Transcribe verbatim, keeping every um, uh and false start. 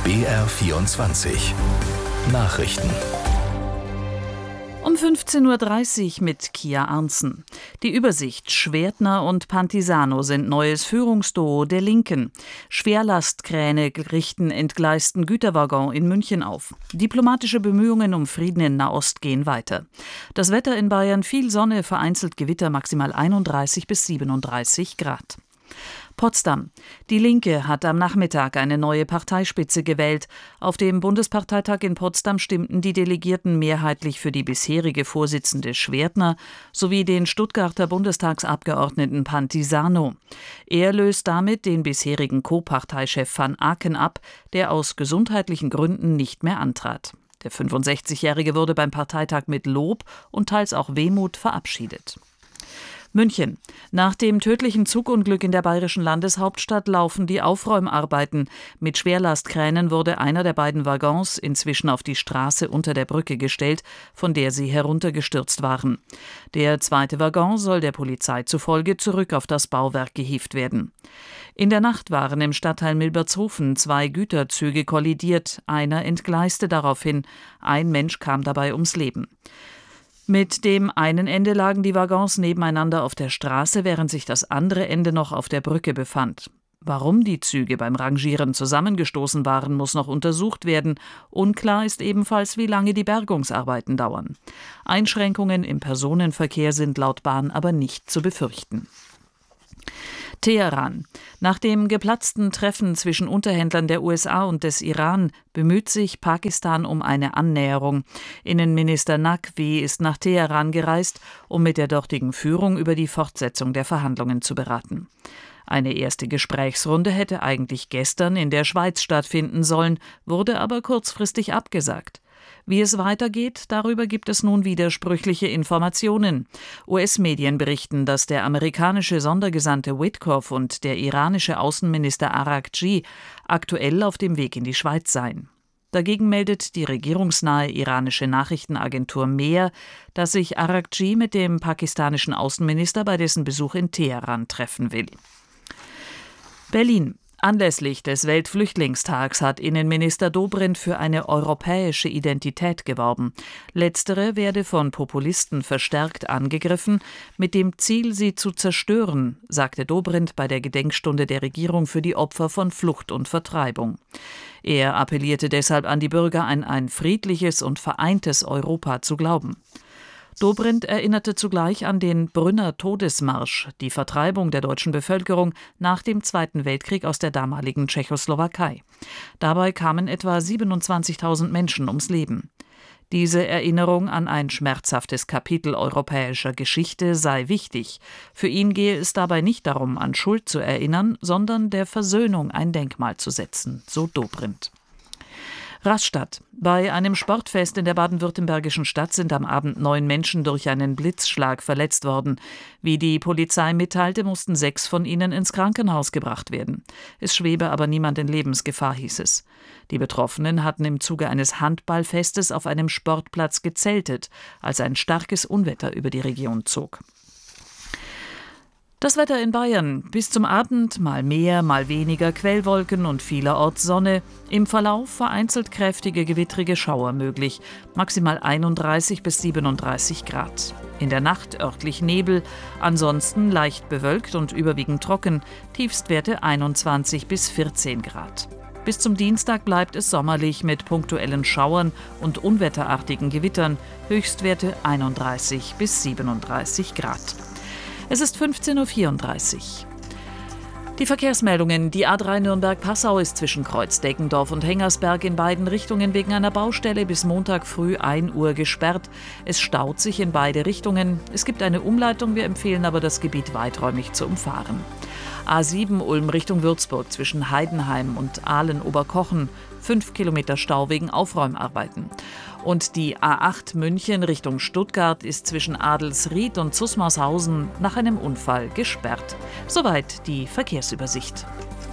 B R vierundzwanzig Nachrichten. Um fünfzehn Uhr dreißig mit Kia Arntzen. Die Übersicht: Schwertner und Pantisano sind neues Führungsduo der Linken. Schwerlastkräne richten entgleisten Güterwaggon in München auf. Diplomatische Bemühungen um Frieden in Nahost gehen weiter. Das Wetter in Bayern: viel Sonne, vereinzelt Gewitter, maximal einunddreißig bis siebenunddreißig Grad. Potsdam. Die Linke hat am Nachmittag eine neue Parteispitze gewählt. Auf dem Bundesparteitag in Potsdam stimmten die Delegierten mehrheitlich für die bisherige Vorsitzende Schwertner sowie den Stuttgarter Bundestagsabgeordneten Pantisano. Er löst damit den bisherigen Co-Parteichef van Aken ab, der aus gesundheitlichen Gründen nicht mehr antrat. Der fünfundsechzigjährige wurde beim Parteitag mit Lob und teils auch Wehmut verabschiedet. München. Nach dem tödlichen Zugunglück in der bayerischen Landeshauptstadt laufen die Aufräumarbeiten. Mit Schwerlastkränen wurde einer der beiden Waggons inzwischen auf die Straße unter der Brücke gestellt, von der sie heruntergestürzt waren. Der zweite Waggon soll der Polizei zufolge zurück auf das Bauwerk gehievt werden. In der Nacht waren im Stadtteil Milbertshofen zwei Güterzüge kollidiert. Einer entgleiste daraufhin. Ein Mensch kam dabei ums Leben. Mit dem einen Ende lagen die Waggons nebeneinander auf der Straße, während sich das andere Ende noch auf der Brücke befand. Warum die Züge beim Rangieren zusammengestoßen waren, muss noch untersucht werden. Unklar ist ebenfalls, wie lange die Bergungsarbeiten dauern. Einschränkungen im Personenverkehr sind laut Bahn aber nicht zu befürchten. Teheran. Nach dem geplatzten Treffen zwischen Unterhändlern der U S A und des Iran bemüht sich Pakistan um eine Annäherung. Innenminister Naqvi ist nach Teheran gereist, um mit der dortigen Führung über die Fortsetzung der Verhandlungen zu beraten. Eine erste Gesprächsrunde hätte eigentlich gestern in der Schweiz stattfinden sollen, wurde aber kurzfristig abgesagt. Wie es weitergeht, darüber gibt es nun widersprüchliche Informationen. U S-Medien berichten, dass der amerikanische Sondergesandte Witkoff und der iranische Außenminister Araghchi aktuell auf dem Weg in die Schweiz seien. Dagegen meldet die regierungsnahe iranische Nachrichtenagentur Mehr, dass sich Araghchi mit dem pakistanischen Außenminister bei dessen Besuch in Teheran treffen will. Berlin. Anlässlich des Weltflüchtlingstags hat Innenminister Dobrindt für eine europäische Identität geworben. Letztere werde von Populisten verstärkt angegriffen, mit dem Ziel, sie zu zerstören, sagte Dobrindt bei der Gedenkstunde der Regierung für die Opfer von Flucht und Vertreibung. Er appellierte deshalb an die Bürger, an ein friedliches und vereintes Europa zu glauben. Dobrindt erinnerte zugleich an den Brünner Todesmarsch, die Vertreibung der deutschen Bevölkerung nach dem Zweiten Weltkrieg aus der damaligen Tschechoslowakei. Dabei kamen etwa siebenundzwanzigtausend Menschen ums Leben. Diese Erinnerung an ein schmerzhaftes Kapitel europäischer Geschichte sei wichtig. Für ihn gehe es dabei nicht darum, an Schuld zu erinnern, sondern der Versöhnung ein Denkmal zu setzen, so Dobrindt. Rastatt. Bei einem Sportfest in der baden-württembergischen Stadt sind am Abend neun Menschen durch einen Blitzschlag verletzt worden. Wie die Polizei mitteilte, mussten sechs von ihnen ins Krankenhaus gebracht werden. Es schwebe aber niemand in Lebensgefahr, hieß es. Die Betroffenen hatten im Zuge eines Handballfestes auf einem Sportplatz gezeltet, als ein starkes Unwetter über die Region zog. Das Wetter in Bayern: bis zum Abend mal mehr, mal weniger Quellwolken und vielerorts Sonne. Im Verlauf vereinzelt kräftige gewittrige Schauer möglich. Maximal einunddreißig bis siebenunddreißig Grad. In der Nacht örtlich Nebel, ansonsten leicht bewölkt und überwiegend trocken. Tiefstwerte einundzwanzig bis vierzehn Grad. Bis zum Dienstag bleibt es sommerlich mit punktuellen Schauern und unwetterartigen Gewittern. Höchstwerte einunddreißig bis siebenunddreißig Grad. Es ist fünfzehn Uhr vierunddreißig. Die Verkehrsmeldungen: Die A drei Nürnberg-Passau ist zwischen Kreuz-Deggendorf und Hengersberg in beiden Richtungen wegen einer Baustelle bis Montag früh ein Uhr gesperrt. Es staut sich in beide Richtungen. Es gibt eine Umleitung, wir empfehlen aber, das Gebiet weiträumig zu umfahren. A sieben Ulm Richtung Würzburg zwischen Heidenheim und Aalen-Oberkochen. Fünf Kilometer Stau wegen Aufräumarbeiten. Und die A acht München Richtung Stuttgart ist zwischen Adelsried und Zusmarshausen nach einem Unfall gesperrt. Soweit die Verkehrsübersicht.